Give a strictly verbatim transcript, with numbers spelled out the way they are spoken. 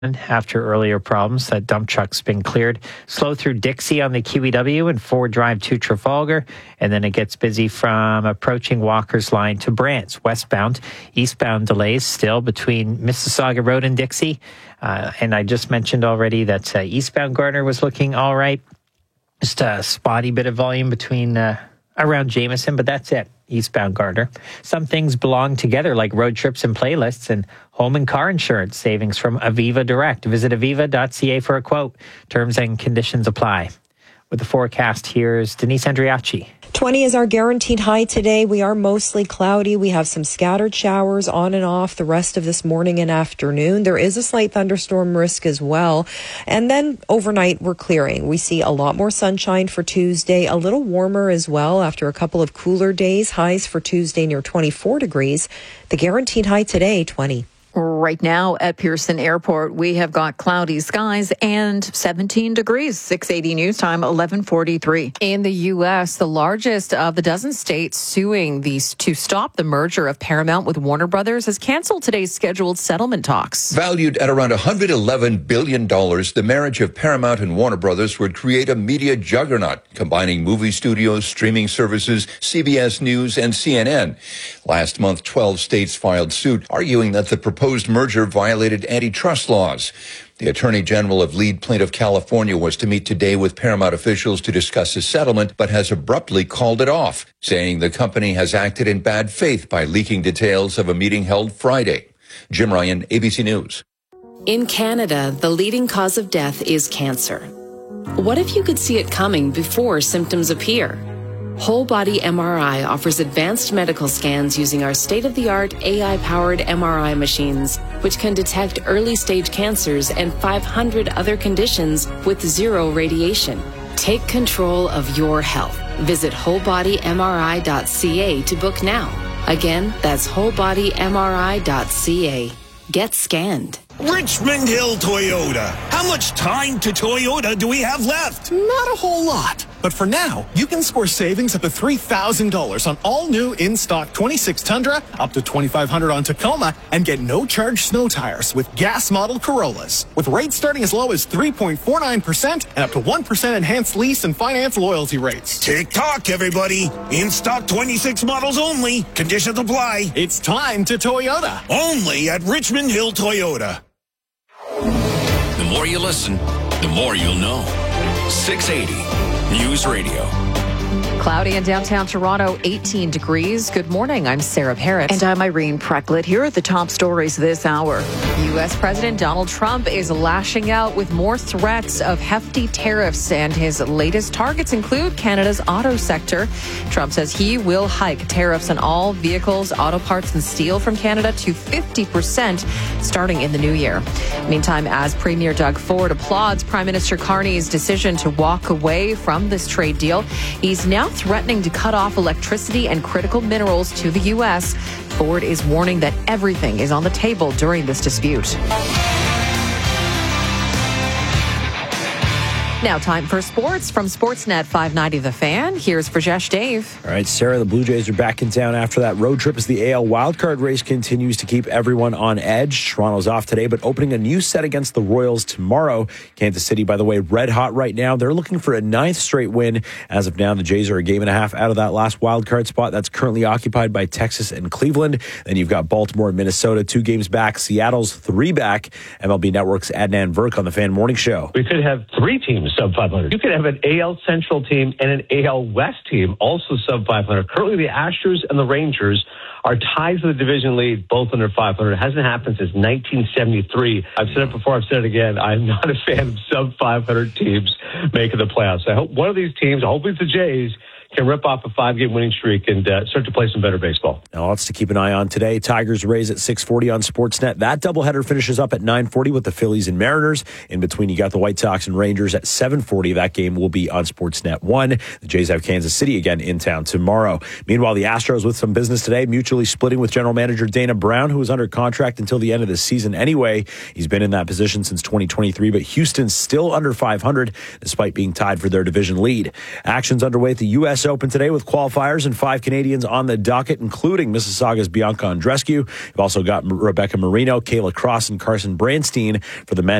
after earlier problems. That dump truck's been cleared. Slow through Dixie on the Q E W and Ford Drive to Trafalgar. And then it gets busy from approaching Walker's Line to Brant's westbound. Eastbound delays still between Mississauga Road and Dixie. Uh, and I just mentioned already that uh, eastbound Gardner was looking all right. Just a spotty bit of volume between uh, around Jameson, but that's it. Eastbound Gardner. Some things belong together, like road trips and playlists, and home and car insurance savings from Aviva Direct. Visit aviva dot c a for a quote. Terms and conditions apply. With the forecast, here's Denise Andriachi. twenty is our guaranteed high today. We are mostly cloudy. We have some scattered showers on and off the rest of this morning and afternoon. There is a slight thunderstorm risk as well. And then overnight, we're clearing. We see a lot more sunshine for Tuesday, a little warmer as well after a couple of cooler days. Highs for Tuesday near twenty-four degrees. The guaranteed high today, twenty. Right now at Pearson Airport, we have got cloudy skies and seventeen degrees. six eighty news time, eleven forty-three. In the U S, the largest of the dozen states suing these to stop the merger of Paramount with Warner Brothers has canceled today's scheduled settlement talks. Valued at around one hundred eleven billion dollars, the marriage of Paramount and Warner Brothers would create a media juggernaut, combining movie studios, streaming services, C B S News, and C N N. Last month, twelve states filed suit, arguing that the proposed merger violated antitrust laws. The Attorney General of lead plaintiff California was to meet today with Paramount officials to discuss a settlement, but has abruptly called it off, saying the company has acted in bad faith by leaking details of a meeting held Friday. Jim Ryan, A B C News. In Canada, the leading cause of death is cancer. What if you could see it coming before symptoms appear? Whole Body M R I offers advanced medical scans using our state-of-the-art A I-powered M R I machines, which can detect early-stage cancers and five hundred other conditions with zero radiation. Take control of your health. Visit whole body m r i dot c a to book now. Again, that's whole body m r i dot c a. Get scanned. Richmond Hill Toyota. How much time to Toyota do we have left? Not a whole lot. But for now, you can score savings up to three thousand dollars on all new in-stock twenty-six Tundra, up to twenty-five hundred dollars on Tacoma, and get no-charge snow tires with gas model Corollas. With rates starting as low as three point four nine percent and up to one percent enhanced lease and finance loyalty rates. Tick-tock, everybody. In-stock twenty-six models only. Conditions apply. It's time to Toyota. Only at Richmond Hill Toyota. The more you listen, the more you'll know. six eighty News Radio. Cloudy in downtown Toronto, eighteen degrees. Good morning. I'm Sarah Parrott. And I'm Irene Precklett. Here are the top stories this hour. U S. President Donald Trump is lashing out with more threats of hefty tariffs, and his latest targets include Canada's auto sector. Trump says he will hike tariffs on all vehicles, auto parts, and steel from Canada to fifty percent starting in the new year. Meantime, as Premier Doug Ford applauds Prime Minister Carney's decision to walk away from this trade deal, he's now threatening to cut off electricity and critical minerals to the U S. Ford is warning that everything is on the table during this dispute. Now time for sports from Sportsnet five ninety The Fan. Here's Rajesh Dave. All right, Sarah, the Blue Jays are back in town after that road trip as the A L wildcard race continues to keep everyone on edge. Toronto's off today, but opening a new set against the Royals tomorrow. Kansas City, by the way, red hot right now. They're looking for a ninth straight win. As of now, the Jays are a game and a half out of that last wildcard spot. That's currently occupied by Texas and Cleveland. Then you've got Baltimore and Minnesota, two games back. Seattle's three back. M L B Network's Adnan Virk on the Fan Morning Show. We could have three teams sub five hundred. You could have an A L Central team and an A L West team also sub five hundred. Currently, the Astros and the Rangers are tied for the division lead, both under five hundred. It hasn't happened since nineteen seventy-three. I've said it before, I've said it again. I'm not a fan of sub five hundred teams making the playoffs. I hope one of these teams, hopefully it's the Jays, can rip off a five-game winning streak and uh, start to play some better baseball. Now, lots to keep an eye on today. Tigers Rays at six forty on Sportsnet. That doubleheader finishes up at nine forty with the Phillies and Mariners. In between, you got the White Sox and Rangers at seven forty. That game will be on Sportsnet one. The Jays have Kansas City again in town tomorrow. Meanwhile, the Astros with some business today, mutually splitting with general manager Dana Brown, who is under contract until the end of the season anyway. He's been in that position since twenty twenty-three, but Houston's still under five hundred despite being tied for their division lead. Actions underway at the U S U S Open today with qualifiers and five Canadians on the docket, including Mississauga's Bianca Andreescu. You've also got Rebecca Marino, Kayla Cross, and Carson Branstein for the men.